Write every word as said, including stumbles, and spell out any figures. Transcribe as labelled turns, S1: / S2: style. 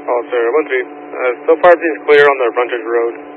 S1: Oh, sir, one three. Uh, so far, everything's clear on the frontage road.